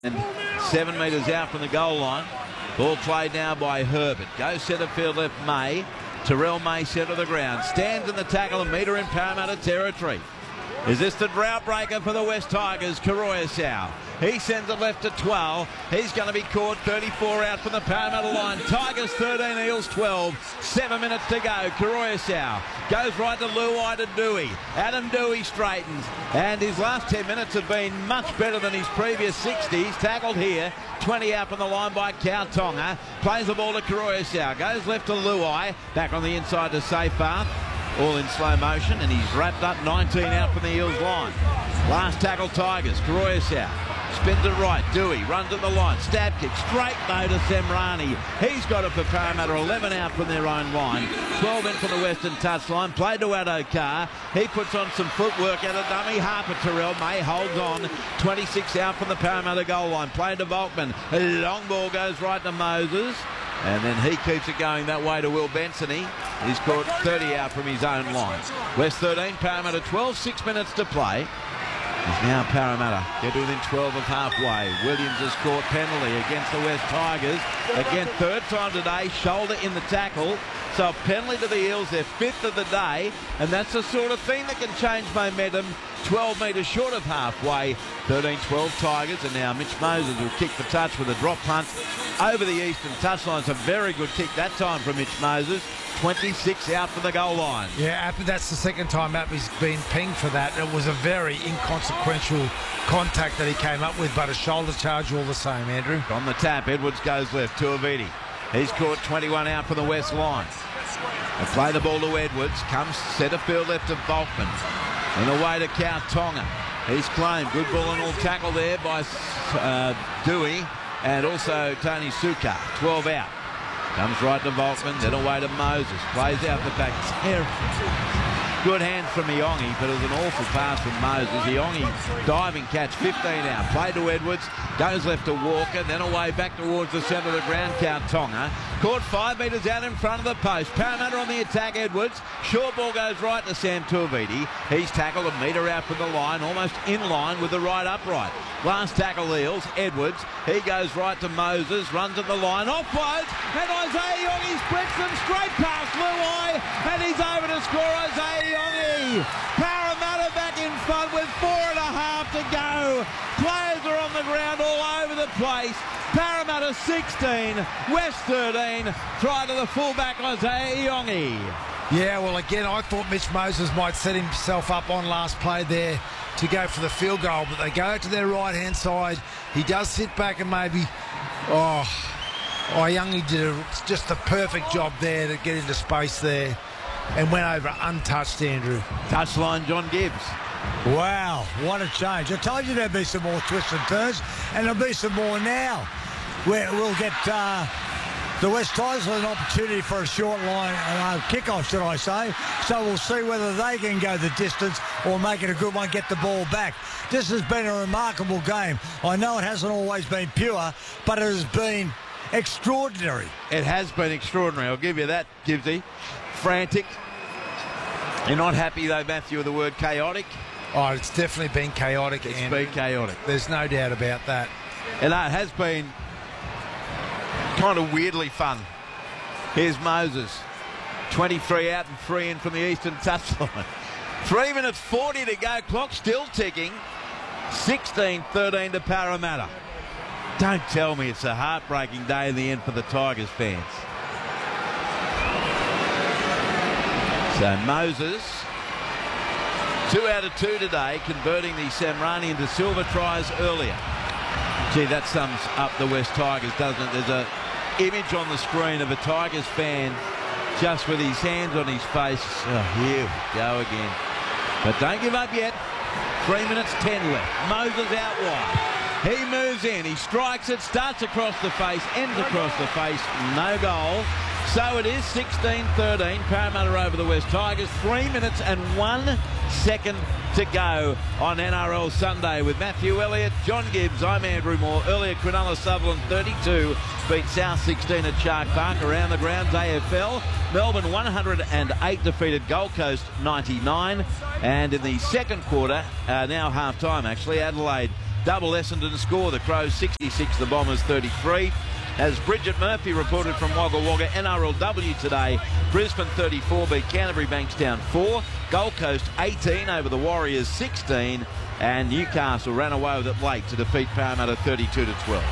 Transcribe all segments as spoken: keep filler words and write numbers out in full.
And seven metres out from the goal line. Ball played now by Herbert. Goes centre field left May. Terrell May centre of the ground. Stands in the tackle, a metre in Parramatta territory. Is this the drought breaker for the West Tigers? Karoyasau. He sends it left to twelve. He's going to be caught. thirty-four out from the Parramatta line. Tigers thirteen, Eels twelve. Seven minutes to go. Karoyasau goes right to Luai to Dewey. Adam Dewey straightens. And his last ten minutes have been much better than his previous sixty. He's tackled here. twenty out from the line by Kautonga. Plays the ball to Karoyasau. Goes left to Luai. Back on the inside to Seyfarth. All in slow motion, and he's wrapped up. nineteen out from the Eels line. Last tackle Tigers. Karoyasau spins it right. Dewey runs at the line. Stab kick straight though to Semrani. He's got it for Parramatta. eleven out from their own line. twelve in from the western touchline. Played to Addo-Carr. He puts on some footwork out of dummy. Harper Terrell May holds on. twenty-six out from the Parramatta goal line. Played to Volkman. A long ball goes right to Moses. And then he keeps it going that way to Will Bensony. He's caught thirty out from his own line. West thirteen, Parramatta twelve, six minutes to play. It's now Parramatta get within twelve of halfway. Williams has caught penalty against the West Tigers. Again, third time today, shoulder in the tackle. So a penalty to the Eels, their fifth of the day. And that's the sort of thing that can change momentum. twelve metres short of halfway. thirteen twelve Tigers, and now Mitch Moses will kick for touch with a drop punt over the eastern touchline. It's a very good kick that time from Mitch Moses. twenty-six out from the goal line. Yeah, that's the second time Appy's been pinged for that. It was a very inconsequential contact that he came up with, but a shoulder charge all the same, Andrew. On the tap, Edwards goes left to Aviti. He's caught twenty-one out from the west line. They play the ball to Edwards. Comes centre field left to Volkman. And away to Kautonga. He's claimed. Good ball and all tackle there by uh, Dewey. And also Tony Suka. twelve out. Comes right to Volkman, then away to Moses. Plays out the back. Terrible. Good hands from Iongi, but it was an awful pass from Moses. Iongi diving catch, fifteen out. Play to Edwards, goes left to Walker, then away back towards the centre of the ground, Kautonga. Caught five metres out in front of the post. Parramatta on the attack, Edwards. Short ball goes right to Sam Tuiviti. He's tackled a metre out from the line, almost in line with the right upright. Last tackle Eels, Edwards. He goes right to Moses, runs at the line, offloads, and Isaiah Iongi splits them straight past Luai, and he's over to score Isaiah Iongi. Parramatta back in front with four and a half to go. Players are on the ground all over the place. Parramatta sixteen, West thirteen. Try to the fullback Isaiah Iongi. Yeah, well, again, I thought Mitch Moses might set himself up on last play there to go for the field goal, but they go to their right-hand side. He does sit back and maybe, oh, Iongi did a, just a perfect job there to get into space there and went over untouched, Andrew. Touchline, John Gibbs. Wow, what a change. I told you there'd be some more twists and turns, and there'll be some more now. Where we'll get uh, the West Tigers with an opportunity for a short line uh, kickoff, should I say. So we'll see whether they can go the distance or make it a good one, get the ball back. This has been a remarkable game. I know it hasn't always been pure, but it has been extraordinary. It has been extraordinary, I'll give you that, Gibbsy. Frantic. You're not happy, though, Matthew, with the word chaotic? Oh, it's definitely been chaotic. It's Andrew. been chaotic. There's no doubt about that. And uh, it has been kind of weirdly fun. Here's Moses. twenty-three out and three in from the eastern touchline. Three minutes forty to go. Clock still ticking. sixteen thirteen to Parramatta. Don't tell me it's a heartbreaking day in the end for the Tigers fans. So Moses, two out of two today, converting the Semrani into silver tries earlier. Gee, that sums up the West Tigers, doesn't it? There's a image on the screen of a Tigers fan just with his hands on his face. Oh, here we go again. But don't give up yet. Three minutes ten left. Moses out wide. He moves in. He strikes it, starts across the face, ends across the face. No goal. So it is sixteen thirteen. Parramatta over the West Tigers. Three minutes and one second to go on N R L Sunday with Matthew Elliott, John Gibbs. I'm Andrew Moore. Earlier, Cronulla Sutherland thirty-two beat South sixteen at Shark Park. Around the grounds, A F L. Melbourne one hundred eight defeated Gold Coast ninety-nine. And in the second quarter, uh, now half-time actually, Adelaide Double Essendon score. The Crows sixty-six, the Bombers thirty-three. As Bridget Murphy reported from Wagga Wagga, N R L W today, Brisbane thirty-four beat Canterbury Bankstown four. Gold Coast eighteen over the Warriors sixteen. And Newcastle ran away with it late to defeat Parramatta thirty-two to twelve.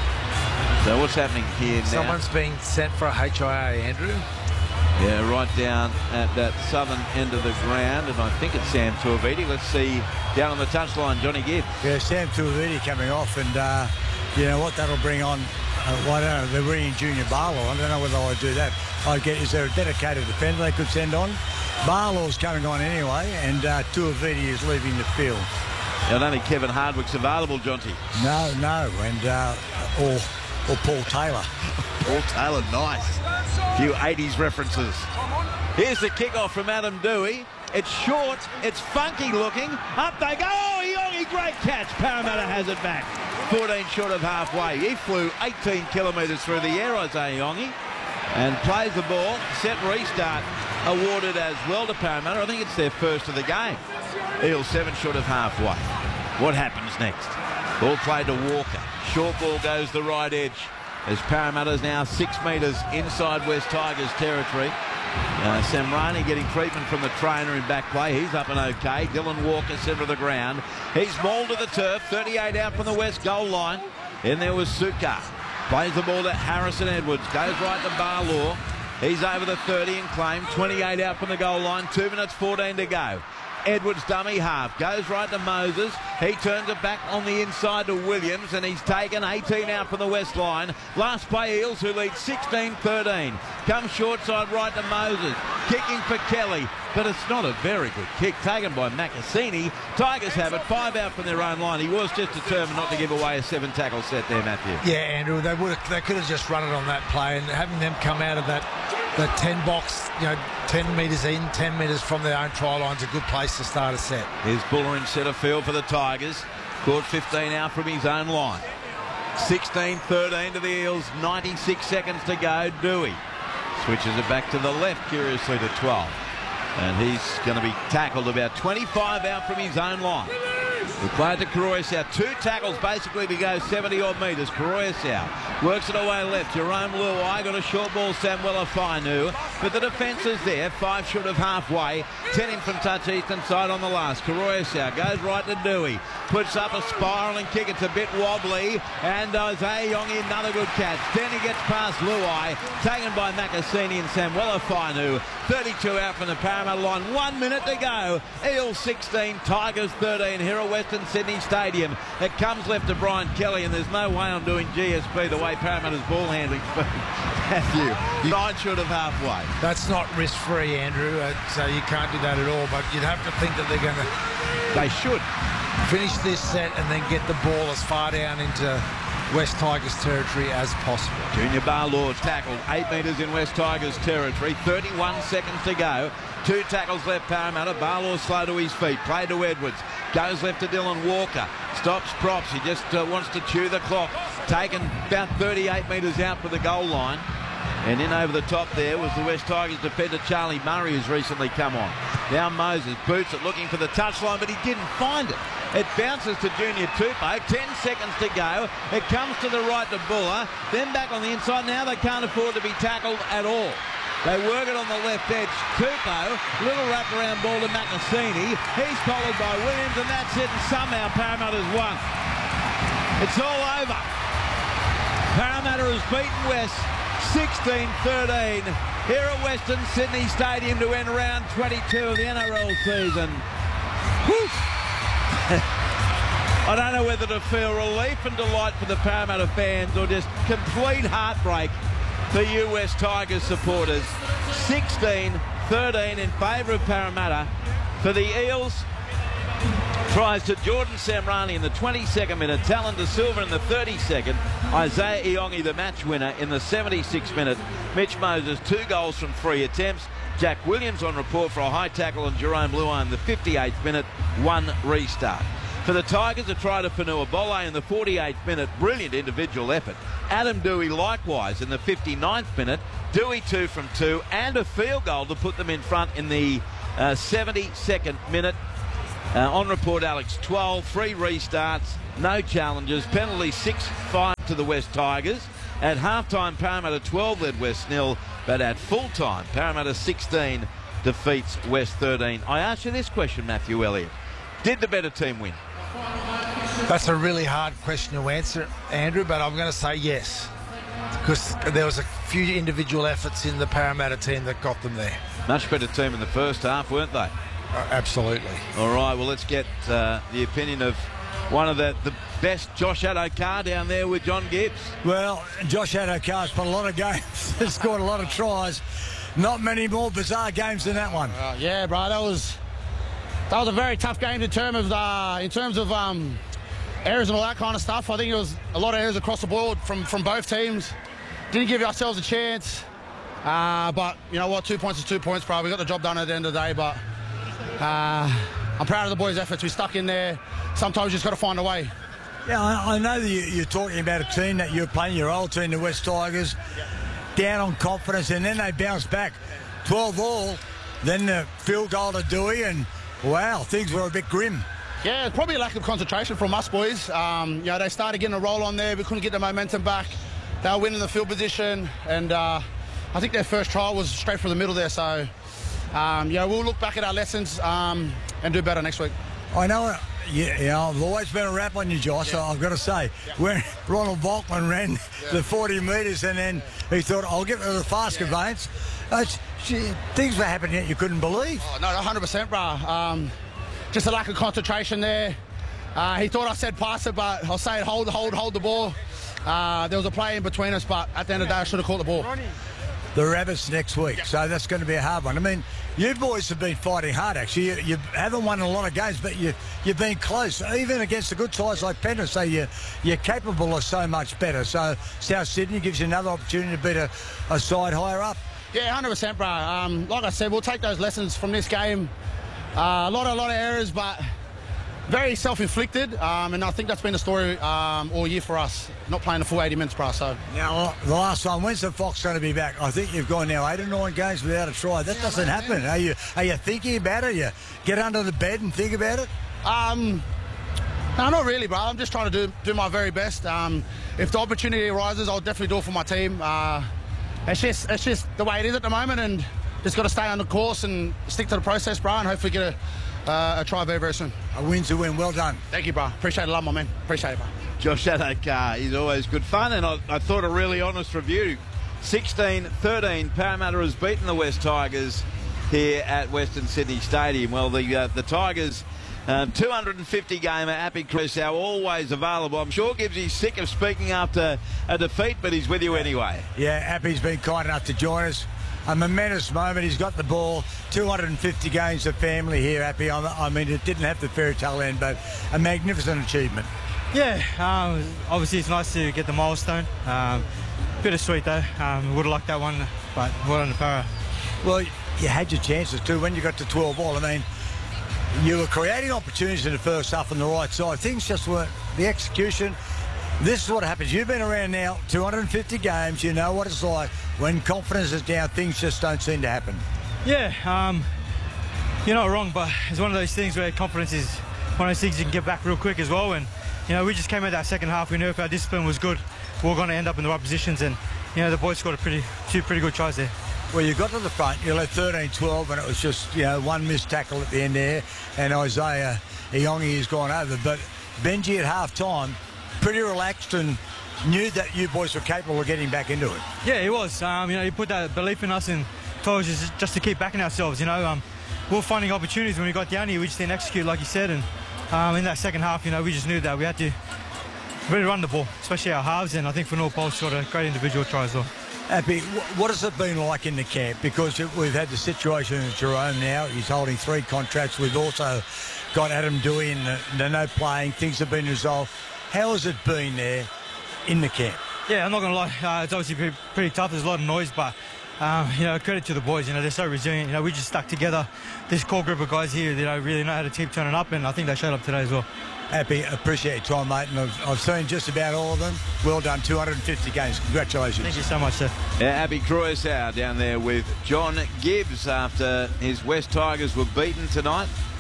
So what's happening here now? Someone's being sent for a H I A, Andrew. Yeah, right down at that southern end of the ground, and I think it's Sam Tuiviti. Let's see down on the touchline, Johnny Gibbs. Yeah, Sam Tuiviti coming off, and uh, you know what that'll bring on. Uh, well, I don't know, they're bringing Junior Barlow. I don't know whether I'd do that. I get, is there a dedicated defender they could send on? Barlow's coming on anyway, and uh, Tuiviti is leaving the field. And only Kevin Hardwick's available, Jonty. No, no, and uh, or or Paul Taylor. Paul Taylor, nice. A few eighties references. Here's the kickoff from Adam Dewey. It's short, it's funky looking. Up they go. Oh, Iongi, great catch. Parramatta has it back. fourteen short of halfway. He flew eighteen kilometres through the air, Isaiah Iongi, and plays the ball. Set restart awarded as well to Parramatta. I think it's their first of the game. Eels seven short of halfway. What happens next? Ball played to Walker. Short ball goes the right edge as Parramatta's now six metres inside West Tigers territory. Uh, Samrani getting treatment from the trainer in back play. He's up and okay. Dylan Walker, centre of the ground. He's mauled to the turf. thirty-eight out from the west goal line. Then there was Sukkar. Plays the ball to Harrison Edwards. Goes right to Barlaw. He's over the thirty and claim. twenty-eight out from the goal line. two minutes fourteen to go. Edwards dummy half. Goes right to Moses. He turns it back on the inside to Williams, and he's taken eighteen out from the west line. Last play, Eels, who lead sixteen thirteen. Comes short side right to Moses. Kicking for Kelly, but it's not a very good kick. Taken by Macassini. Tigers have it. Five out from their own line. He was just determined not to give away a seven tackle set there, Matthew. Yeah, Andrew, they would have, they could have just run it on that play, and having them come out of that that ten box, you know, ten metres in, ten metres from their own try line's a good place to start a set. Here's Buller in centre field for the Tigers. Caught fifteen out from his own line. sixteen thirteen to the Eels. ninety-six seconds to go. Dewey switches it back to the left, curiously, to twelve. And he's going to be tackled about twenty-five out from his own line. We play it to Koroisau. Two tackles basically to go seventy odd metres. Koroisau works it away left. Jerome Luai got a short ball, Samuela Fainu. But the defence is there. Five short of halfway. Ten in from touch eastern side on the last. Koroisau goes right to Dewey. Puts up a spiral and kick. It's a bit wobbly. And Isaiah Iongi, another good catch. Then he gets past Luai. Taken by Macassini and Samuela Fainu. thirty-two out from the Parramatta line. One minute to go. Eels sixteen, Tigers thirteen here at Western Sydney Stadium. It comes left to Brian Kelly, and there's no way I'm doing G S P the way Parramatta's ball handling. Matthew, nine short of halfway. That's not risk-free, Andrew, uh, so you can't do that at all, but you'd have to think that they're going to... They should. Finish this set and then get the ball as far down into West Tigers territory as possible. Junior Barlaw tackled eight metres in West Tigers territory. thirty-one seconds to go. Two tackles left, Parramatta. Barlaw slow to his feet. Play to Edwards. Goes left to Dylan Walker. Stops props. He just uh, wants to chew the clock. Taken about thirty-eight metres out for the goal line. And in over the top there was the West Tigers defender Charlie Murray, who's recently come on. Now Moses boots it, looking for the touchline, but he didn't find it. It bounces to Junior Tupou. Ten seconds to go. It comes to the right to Buller. Then back on the inside. Now they can't afford to be tackled at all. They work it on the left edge. Tupou, little wraparound ball to Macassini. He's followed by Williams, and that's it. And somehow Parramatta's won. It's all over. Parramatta has beaten West sixteen thirteen here at Western Sydney Stadium to end round twenty-two of the N R L season. Whew. I don't know whether to feel relief and delight for the Parramatta fans or just complete heartbreak for you West Tigers supporters. sixteen thirteen in favour of Parramatta. For the Eels, tries to Jordan Samrani in the twenty-second minute, Talon De Silva in the thirty-second, Isaiah Iongi the match winner in the seventy-sixth minute, Mitch Moses two goals from three attempts, Jack Williams on report for a high tackle, and Jerome Luai in the fifty-eighth minute, one restart. For the Tigers, a try to Fanua Bolle in the forty-eighth minute, brilliant individual effort. Adam Dewey likewise in the fifty-ninth minute, Dewey two from two, and a field goal to put them in front in the uh, seventy-second minute. Uh, on report, Alex, twelve, three restarts, no challenges, penalty six five to the West Tigers. At halftime, Parramatta twelve led West nil, but at full time, Parramatta sixteen defeats West thirteen. I ask you this question, Matthew Elliott. Did the better team win? That's a really hard question to answer, Andrew, but I'm going to say yes. Because there was a few individual efforts in the Parramatta team that got them there. Much better team in the first half, weren't they? Uh, absolutely. All right, well, let's get uh, the opinion of one of the, the best, Josh Addo-Carr, down there with John Gibbs. Well, Josh Addo-Carr's put a lot of games, has scored a lot of tries. Not many more bizarre games than that one. Uh, yeah, bro, that was that was a very tough game in terms of uh, in terms of um, errors and all that kind of stuff. I think it was a lot of errors across the board from from both teams. Didn't give ourselves a chance, uh, but you know what? Two points is two points, bro. We got the job done at the end of the day, but uh, I'm proud of the boys' efforts. We stuck in there. Sometimes you just got to find a way. Yeah, I, I know that you, you're talking about a team that you're playing, your old team, the West Tigers. Down on confidence, and then they bounce back twelve all, then the field goal to Dewey, and wow, things were a bit grim. Yeah, probably a lack of concentration from us boys. Um, you know, they started getting a roll on there, we couldn't get the momentum back. They were winning the field position, and uh, I think their first try was straight from the middle there, so um, yeah, we'll look back at our lessons um, and do better next week. I know, yeah, you know, I've always been a rap on you, Josh, yeah. So I've got to say, yeah. When Ronald Volkman ran yeah. the forty metres and then he thought, I'll get to the fast yeah. conveyance, uh, things were happening that you couldn't believe. Oh, no, one hundred percent, bro. Um, just a lack of concentration there. Uh, he thought I said pass it, but I'll say it, hold, hold, hold the ball. Uh, there was a play in between us, but at the end of the day, I should have caught the ball. The Rabbits next week, so that's going to be a hard one. I mean, you boys have been fighting hard, actually. You, you haven't won a lot of games, but you, you've been close. Even against the good sides like Penrith, so you, you're capable of so much better. So South Sydney gives you another opportunity to beat a, a side higher up. Yeah, one hundred percent, bro. Um, like I said, we'll take those lessons from this game. Uh, a lot, a lot of errors, but very self-inflicted, um, and I think that's been the story um, all year for us, not playing the full eighty minutes, bro. So now, the last one, when's the Fox going to be back? I think you've gone now eight or nine games without a try. That doesn't happen. Are you are you thinking about it? You get under the bed and think about it? Um, no, not really, bro. I'm just trying to do do my very best. Um, if the opportunity arises, I'll definitely do it for my team. Uh, it's just it's just the way it is at the moment, and just got to stay on the course and stick to the process, bro, and hopefully get a. Uh, a try very, very soon. A win's a win. Well done. Thank you, bro. Appreciate it a lot, my man. Appreciate it, bro. Josh Addo-Carr, he's always good fun, and I, I thought a really honest review. sixteen thirteen, Parramatta has beaten the West Tigers here at Western Sydney Stadium. Well, the uh, the Tigers, um, two hundred fifty gamer, Appy Crusoe, always available. I'm sure Gibbsy's sick of speaking after a defeat, but he's with you anyway. Yeah, Appy's been kind enough to join us. A momentous moment. He's got the ball. two hundred fifty games of family here, Appy. I mean, it didn't have the fairy tale end, but a magnificent achievement. Yeah, um, obviously it's nice to get the milestone. Um, bittersweet though. Um, would have liked that one, but well done to Para. Well, you had your chances too when you got to twelve all. I mean, you were creating opportunities in the first half on the right side. Things just weren't the execution. This is what happens. You've been around now two hundred fifty games. You know what it's like. When confidence is down, things just don't seem to happen. Yeah, um, you're not wrong, but it's one of those things where confidence is one of those things you can get back real quick as well. And, you know, we just came out that second half. We knew if our discipline was good, we were going to end up in the right positions. And, you know, the boys scored a pretty, two pretty good tries there. Well, you got to the front, you led thirteen twelve, and it was just, you know, one missed tackle at the end there. And Isaiah Iongi has gone over. But Benji at half-time, pretty relaxed and knew that you boys were capable of getting back into it. Yeah, he was. Um, you know, he put that belief in us and told us just, just to keep backing ourselves. You know, um, we were finding opportunities when we got down here. We just didn't execute, like you said. And um, in that second half, you know, we just knew that we had to really run the ball, especially our halves. And I think Fanua Pole scored a great individual try as well. Appy, what has it been like in the camp? Because we've had the situation in Jerome now. He's holding three contracts. We've also got Adam Dewey in the, the no playing. Things have been resolved. How has it been there in the camp? Yeah, I'm not going to lie. Uh, it's obviously pretty, pretty tough. There's a lot of noise, but, um, you know, credit to the boys. You know, they're so resilient. You know, we just stuck together. This core group of guys here, you know, really know how to keep turning up, and I think they showed up today as well. Appy, appreciate your time, mate, and I've, I've seen just about all of them. Well done, two hundred fifty games. Congratulations. Thank you so much, sir. Yeah, Appy Crusoe down there with John Gibbs after his West Tigers were beaten tonight.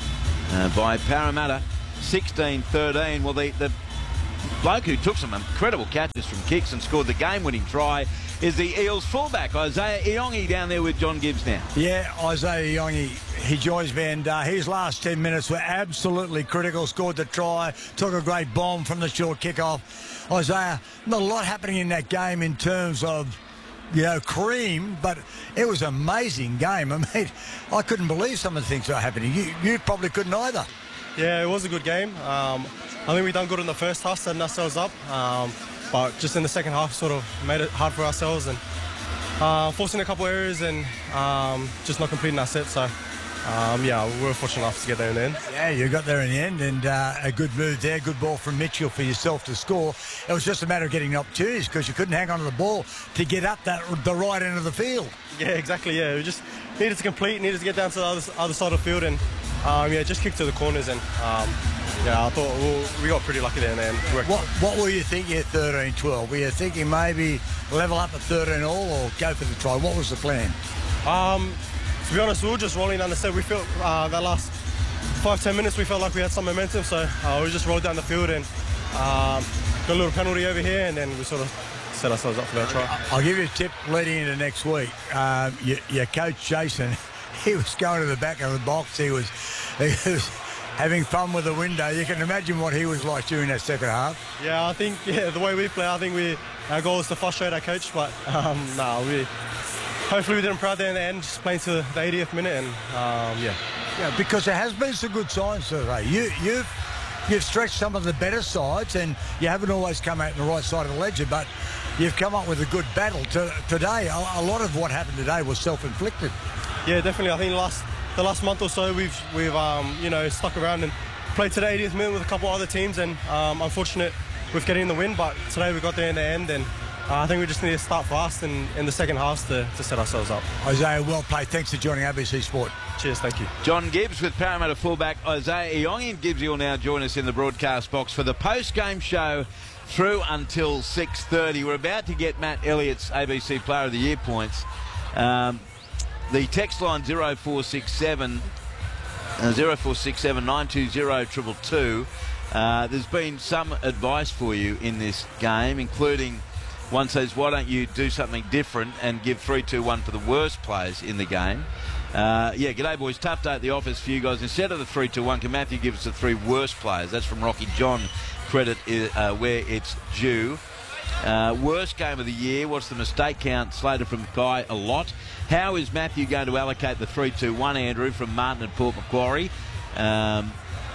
uh, by Parramatta, sixteen thirteen. Well, the, the bloke who took some incredible catches from kicks and scored the game-winning try is the Eels fullback, Isaiah Iongi, down there with John Gibbs now. Yeah, Isaiah Iongi, he joins me, and uh, his last ten minutes were absolutely critical. Scored the try, took a great bomb from the short kickoff. Isaiah, not a lot happening in that game in terms of, you know, cream, but it was an amazing game. I mean, I couldn't believe some of the things that were happening. You, you probably couldn't either. Yeah, it was a good game. Um, I think we done good in the first half, setting ourselves up. Um, but just in the second half, sort of made it hard for ourselves and uh, forcing a couple errors and um, just not completing our set. So, um, yeah, we were fortunate enough to get there in the end. Yeah, you got there in the end, and uh, a good move there. Good ball from Mitchell for yourself to score. It was just a matter of getting the opportunities because you couldn't hang on to the ball to get up that the right end of the field. Yeah, exactly. Yeah, we just needed to complete, needed to get down to the other, other side of the field, and um, yeah, just kick to the corners. And um, yeah, I thought well, we got pretty lucky there in the end. What, what were you thinking at thirteen twelve? Were you thinking maybe level up at thirteen all or go for the try? What was the plan? Um, to be honest, we were just rolling down the set. We felt uh, that last five, ten minutes, we felt like we had some momentum, so uh, we just rolled down the field and um, got a little penalty over here, and then we sort of set ourselves up for that try. I'll give you a tip leading into next week. Um, your, your coach, Jason, he was going to the back of the box. He was, he was having fun with the window. You can imagine what he was like during that second half. Yeah, I think yeah, the way we play, I think we our goal is to frustrate our coach, but um, no, nah, we hopefully we didn't proud there in the end, just playing to the eightieth minute, and um, yeah. Yeah, because there has been some good signs today. You, you've you've stretched some of the better sides, and you haven't always come out on the right side of the ledger, but you've come up with a good battle to, today. A, a lot of what happened today was self-inflicted. Yeah, definitely. I think the last the last month or so we've we've um, you know stuck around and played to the eightieth minute with a couple of other teams, and um, unfortunate with getting the win. But today we got there in the end, and uh, I think we just need to start fast in, in the second half to, to set ourselves up. Isaiah, well played. Thanks for joining A B C Sport. Cheers, thank you. John Gibbs with Parramatta fullback Isaiah Iongi, and Gibbsy will now join us in the broadcast box for the post-game show through until six thirty. We're about to get Matt Elliott's A B C Player of the Year points. Um, the text line zero four six seven uh, zero four six seven nine two zero two two two. Uh, there's been some advice for you in this game, including one says, why don't you do something different and give three two one for the worst players in the game? Uh, yeah, g'day boys, tough day at the office for you guys. Instead of the three two one, can Matthew give us the three worst players? That's from Rocky John. Credit uh, where it's due. Uh, worst game of the year. What's the mistake count? Slated from Guy a lot. How is Matthew going to allocate the three two one, Andrew, from Martin at Port Macquarie? Um,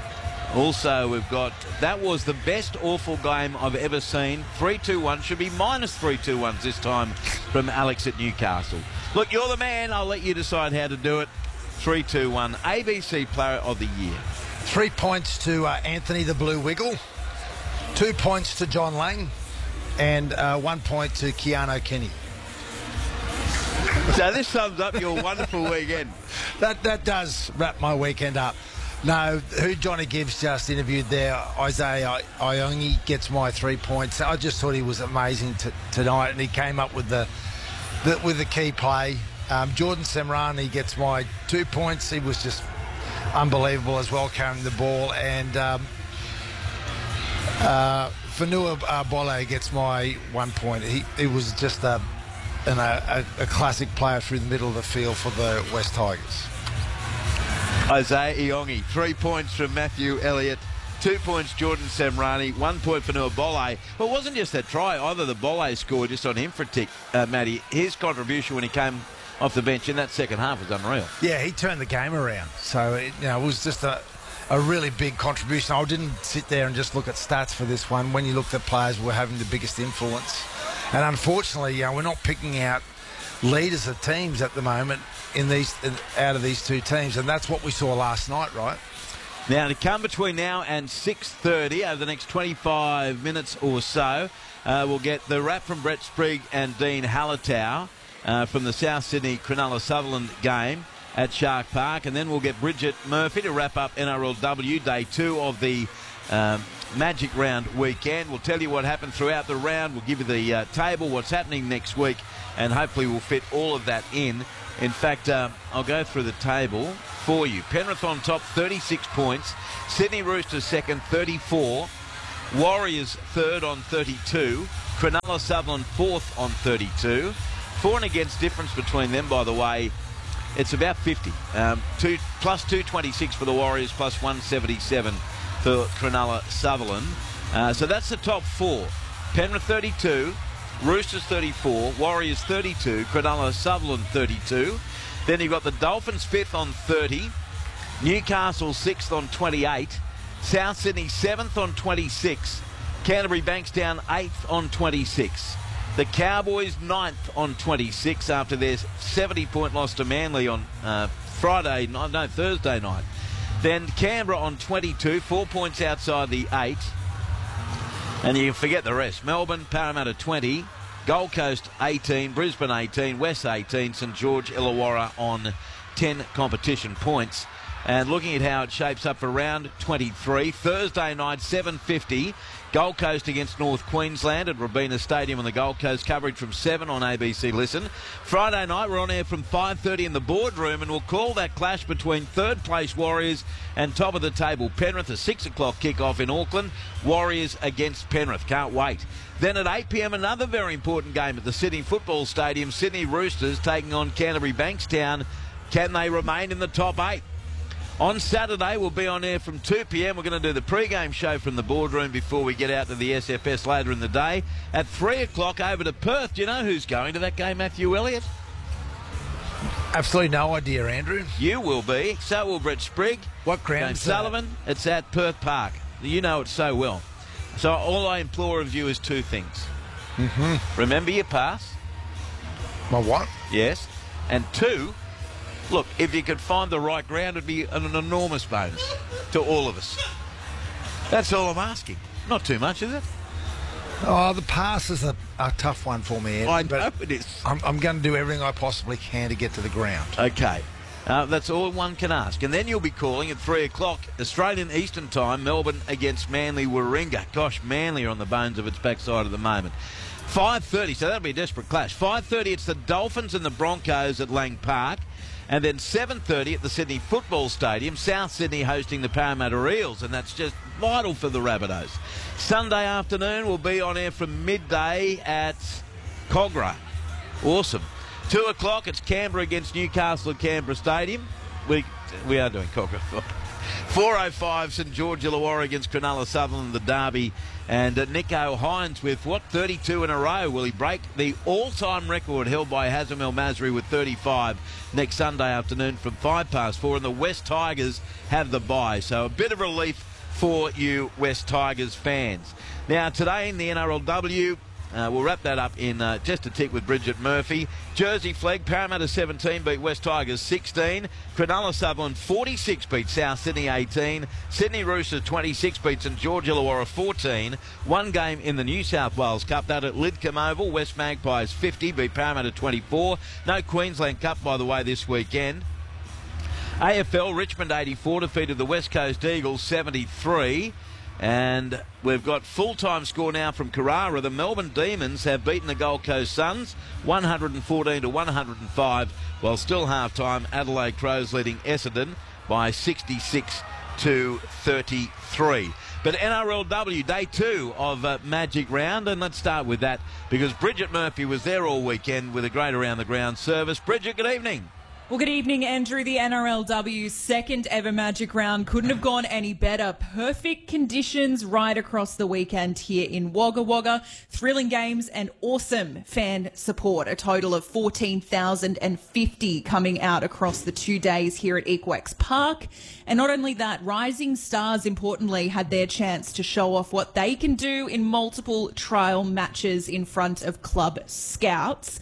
also, we've got, that was the best awful game I've ever seen. three two one should be minus three two ones this time from Alex at Newcastle. Look, you're the man. I'll let you decide how to do it. three two one, A B C Player of the Year. Three points to uh, Anthony the Blue Wiggle. Two points to John Lang. And uh, one point to Keanu Kenny. So this sums up your wonderful weekend. That that does wrap my weekend up. No, who Johnny Gibbs just interviewed there, Isaiah Iongi, gets my three points. I just thought he was amazing t- tonight, and he came up with the, the with the key play. Um, Jordan Semrani gets my two points. He was just unbelievable as well, carrying the ball. And um, uh, Fanua uh, Bolle gets my one point. He, he was just a, an, a, a classic player through the middle of the field for the West Tigers. Isaiah Iongi, three points from Matthew Elliott, two points Jordan Semrani, one point for Noah Bolle. Well, it wasn't just that try either. The Bolle score just on him for a tick, uh, Matty. His contribution when he came off the bench in that second half was unreal. Yeah, he turned the game around. So, it, you know, it was just a, a really big contribution. I didn't sit there and just look at stats for this one. When you looked at players who were having the biggest influence. And unfortunately, you know, we're not picking out leaders of teams at the moment in these in, out of these two teams, and that's what we saw last night, right? Now, to come between now and six thirty, over the next twenty-five minutes or so, uh, we'll get the wrap from Brett Sprigg and Dean Hallertau uh, from the South Sydney Cronulla-Sutherland game at Shark Park, and then we'll get Bridget Murphy to wrap up N R L W Day two of the um, Magic Round weekend. We'll tell you what happened throughout the round. We'll give you the uh, table, what's happening next week, and hopefully we'll fit all of that in. In fact, uh, I'll go through the table for you. Penrith on top, thirty-six points. Sydney Roosters second, thirty-four. Warriors third on thirty-two. Cronulla Sutherland fourth on thirty-two. For and against difference between them, by the way, it's about fifty. Um, two, plus two twenty-six for the Warriors, plus one seventy-seven for Cronulla Sutherland. Uh, so that's the top four. Penrith thirty-two, Roosters thirty-four, Warriors thirty-two, Cronulla Sutherland thirty-two. Then you've got the Dolphins fifth on thirty, Newcastle sixth on twenty-eight, South Sydney seventh on twenty-six, Canterbury Bankstown eighth on twenty-six. The Cowboys ninth on twenty-six after their seventy-point loss to Manly on uh, Friday, no, no, Thursday night. Then Canberra on twenty-two, four points outside the eight. And you can forget the rest. Melbourne, Parramatta twenty, Gold Coast eighteen, Brisbane eighteen, West eighteen, St George Illawarra on ten competition points. And looking at how it shapes up for round twenty-three, Thursday night, seven fifty, Gold Coast against North Queensland at Robina Stadium on the Gold Coast. Coverage from seven on A B C Listen. Friday night, we're on air from five thirty in the boardroom, and we'll call that clash between third-place Warriors and top-of-the-table Penrith. A six o'clock kick-off in Auckland. Warriors against Penrith. Can't wait. Then at eight p m, another very important game at the Sydney Football Stadium. Sydney Roosters taking on Canterbury Bankstown. Can they remain in the top eight? On Saturday, we'll be on air from two p m. We're going to do the pre-game show from the boardroom before we get out to the S F S later in the day. At three o'clock, over to Perth. Do you know who's going to that game, Matthew Elliott? Absolutely no idea, Andrew. You will be. So will Brett Sprigg. What ground James is that? Sullivan. It's at Perth Park. You know it so well. So all I implore of you is two things. Mm-hmm. Remember your pass. My what? Yes. And two, look, if you could find the right ground, it'd be an enormous bonus to all of us. That's all I'm asking. Not too much, is it? Oh, the pass is a, a tough one for me, Ed, I know but it is. I'm, I'm going to do everything I possibly can to get to the ground. Okay. Uh, that's all one can ask. And then you'll be calling at three o'clock, Australian Eastern Time, Melbourne against Manly Warringah. Gosh, Manly are on the bones of its backside at the moment. five thirty, so that'll be a desperate clash. five thirty, it's the Dolphins and the Broncos at Lang Park. And then seven thirty at the Sydney Football Stadium, South Sydney hosting the Parramatta Eels, and that's just vital for the Rabbitohs. Sunday afternoon, we'll be on air from midday at Cogra. Awesome. Two o'clock, it's Canberra against Newcastle at Canberra Stadium. We we are doing Cogra. four oh five, St George Illawarra against Cronulla Sutherland, the derby. And uh, Nico Hines with, what, thirty-two in a row. Will he break the all-time record held by Hazem El Masri with thirty-five next Sunday afternoon from five past four? And the West Tigers have the bye. So a bit of relief for you West Tigers fans. Now, today in the N R L W... Uh, we'll wrap that up in uh, just a tick with Bridget Murphy. Jersey Flegg, Parramatta seventeen beat West Tigers sixteen. Cronulla Sutherland forty-six beat South Sydney eighteen. Sydney Roosters twenty-six beat St George Illawarra fourteen. One game in the New South Wales Cup, that at Lidcombe Oval. West Magpies fifty beat Parramatta twenty-four. No Queensland Cup, by the way, this weekend. A F L, Richmond eighty-four defeated the West Coast Eagles seventy-three. And we've got full-time score now from Carrara. The Melbourne Demons have beaten the Gold Coast Suns one fourteen to one oh five, while still half-time Adelaide Crows leading Essendon by sixty-six to thirty-three. But N R L W, day two of uh, Magic Round, and let's start with that because Bridget Murphy was there all weekend with a great around-the-ground service. Bridget, good evening. Well, good evening, Andrew. The N R L W's second ever Magic Round couldn't have gone any better. Perfect conditions right across the weekend here in Wagga Wagga. Thrilling games and awesome fan support. A total of fourteen thousand fifty coming out across the two days here at Equex Park. And not only that, rising stars, importantly, had their chance to show off what they can do in multiple trial matches in front of club scouts.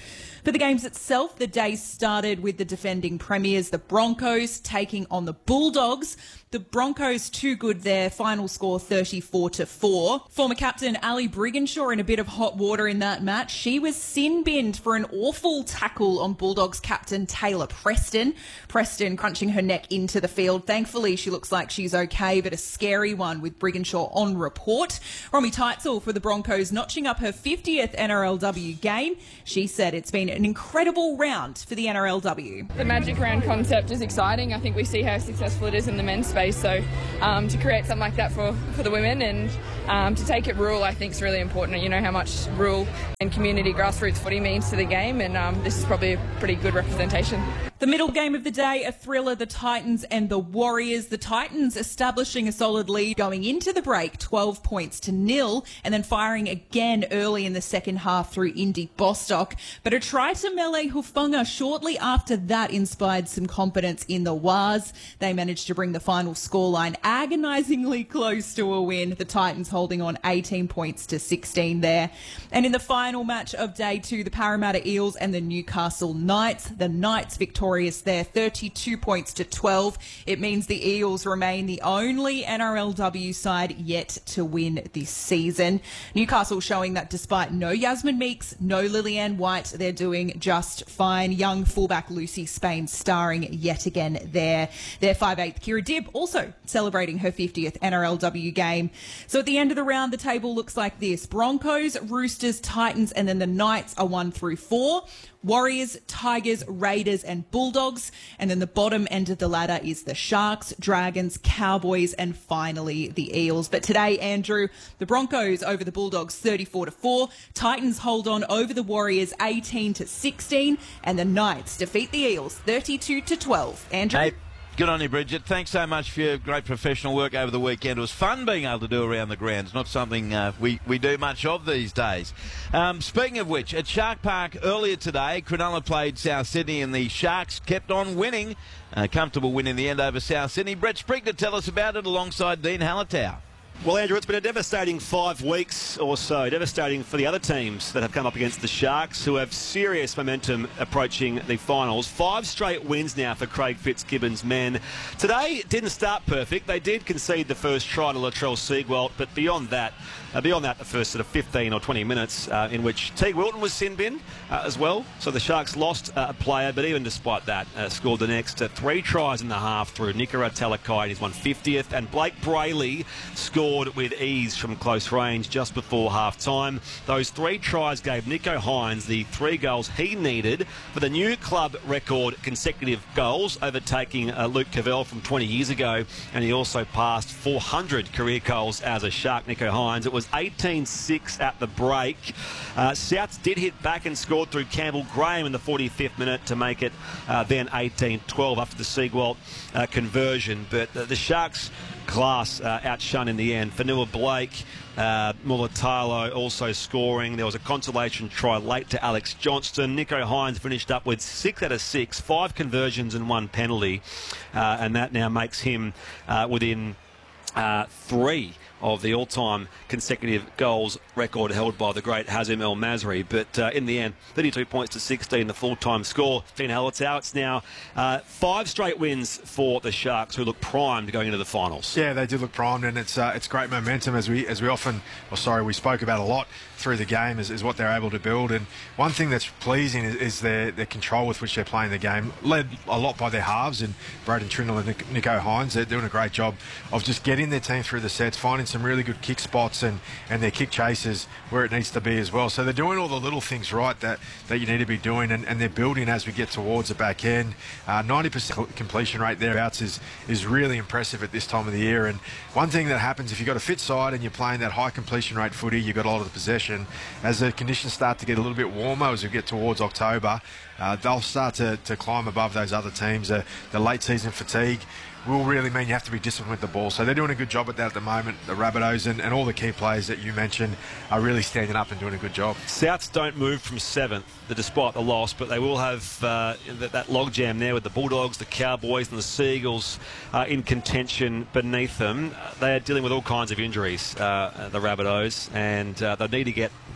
For the games itself, the day started with the defending premiers, the Broncos, taking on the Bulldogs. The Broncos too good there, final score thirty-four to four. Former captain Ali Brigginshaw in a bit of hot water in that match. She was sin-binned for an awful tackle on Bulldogs captain Taylor Preston. Preston crunching her neck into the field. Thankfully, she looks like she's okay, but a scary one with Brigginshaw on report. Romy Teitzel for the Broncos notching up her fiftieth N R L W game. She said it's been an incredible round for the N R L W. The Magic Round concept is exciting. I think we see how successful it is in the men's space. So um, to create something like that for, for the women and um, to take it rural, I think is really important. You know how much rural and community grassroots footy means to the game, and um, this is probably a pretty good representation. The middle game of the day, a thriller, the Titans and the Warriors. The Titans establishing a solid lead going into the break, twelve points to nil, and then firing again early in the second half through Indy Bostock. But a try to Mele Hufanga shortly after that inspired some confidence in the Waz. They managed to bring the final scoreline agonisingly close to a win. The Titans holding on eighteen points to sixteen there. And in the final match of day two, the Parramatta Eels and the Newcastle Knights. The Knights victorious there, thirty-two points to twelve. It means the Eels remain the only N R L W side yet to win this season. Newcastle showing that despite no Yasmin Meeks, no Lillian White, they're doing just fine. Young fullback Lucy Spain starring yet again there. Their five eighth Kira Dibb also celebrating her fiftieth N R L W game. So at the end of the round, the table looks like this. Broncos, Roosters, Titans, and then the Knights are one through four. Warriors, Tigers, Raiders and Bulldogs. And then the bottom end of the ladder is the Sharks, Dragons, Cowboys and finally the Eels. But today, Andrew, the Broncos over the Bulldogs thirty-four to four. Titans hold on over the Warriors eighteen to sixteen. And the Knights defeat the Eels thirty-two to twelve. Andrew? Hey. Good on you, Bridget. Thanks so much for your great professional work over the weekend. It was fun being able to do around the grounds. Not something uh, we, we do much of these days. Um, speaking of which, at Shark Park earlier today, Cronulla played South Sydney and the Sharks kept on winning. A comfortable win in the end over South Sydney. Brett Sprigg to tell us about it alongside Dean Hallertau. Well, Andrew, it's been a devastating five weeks or so. Devastating for the other teams that have come up against the Sharks, who have serious momentum approaching the finals. Five straight wins now for Craig Fitzgibbon's men. Today didn't start perfect. They did concede the first try to Latrell Siegwalt, but beyond that, uh, beyond that, the first sort of fifteen or twenty minutes uh, in which Teague Wilton was sin-bin uh, as well. So the Sharks lost uh, a player, but even despite that, uh, scored the next uh, three tries in the half through Nikora Talakai in his one fiftieth, and Blake Brayley scored with ease from close range just before half-time. Those three tries gave Nico Hines the three goals he needed for the new club record consecutive goals, overtaking uh, Luke Cavell from twenty years ago, and he also passed four hundred career goals as a Shark, Nico Hines. It was eighteen six at the break. Uh, Souths did hit back and scored through Campbell Graham in the forty-fifth minute to make it uh, then eighteen twelve after the Siegwalt uh, conversion, but uh, the Sharks class uh, outshone in the end. Fanua Blake, uh, Mulatalo also scoring. There was a consolation try late to Alex Johnston. Nico Hines finished up with six out of six, five conversions and one penalty, uh, and that now makes him uh, within uh, three of the all-time consecutive goals record held by the great Hazem El Masri. But uh, in the end, thirty-two points to sixteen, the full-time score. Dean Hallertau, it's now uh, five straight wins for the Sharks, who look primed going into the finals. Yeah, they do look primed, and it's uh, it's great momentum, as we as we often, or sorry, we spoke about a lot through the game, is, is what they're able to build. And one thing that's pleasing is, is their, their control with which they're playing the game, led a lot by their halves, and Braden Trindle and Nic- Nico Hines. They're doing a great job of just getting their team through the sets, finding some really good kick spots and, and their kick chases where it needs to be as well. So they're doing all the little things right that, that you need to be doing, and, and they're building as we get towards the back end. Uh, ninety percent completion rate thereabouts is, is really impressive at this time of the year. And one thing that happens if you've got a fit side and you're playing that high completion rate footy, you've got a lot of the possession. As the conditions start to get a little bit warmer as we get towards October, uh, they'll start to, to climb above those other teams. Uh, the late season fatigue will really mean you have to be disciplined with the ball. So they're doing a good job at that at the moment. The Rabbitohs and, and all the key players that you mentioned are really standing up and doing a good job. Souths don't move from seventh, despite the loss, but they will have uh, that, that logjam there with the Bulldogs, the Cowboys and the Seagulls uh, in contention beneath them. They are dealing with all kinds of injuries, uh, the Rabbitohs, and uh, they need to get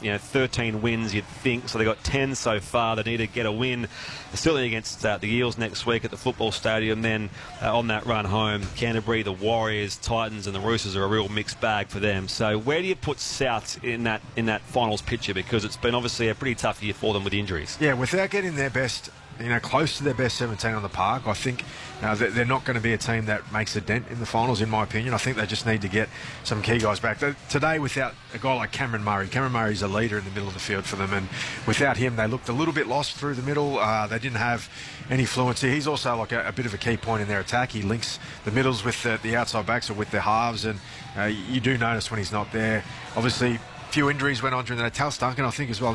you know, thirteen wins, you'd think. So they got ten so far. They need to get a win, certainly against uh, the Eels next week at the football stadium. Then uh, on that run home, Canterbury, the Warriors, Titans, and the Roosters are a real mixed bag for them. So where do you put South in that in that finals picture? Because it's been obviously a pretty tough year for them with injuries. Yeah, without getting their best, you know, close to their best seventeen on the park, I think uh, they're not going to be a team that makes a dent in the finals, in my opinion. I think they just need to get some key guys back. Today, without a guy like Cameron Murray, Cameron Murray's a leader in the middle of the field for them, and without him, they looked a little bit lost through the middle. Uh, they didn't have any fluency. He's also like a, a bit of a key point in their attack. He links the middles with the, the outside backs or with their halves, and uh, you do notice when he's not there. Obviously, few injuries went on during the day. Tal Duncan, I think, as well.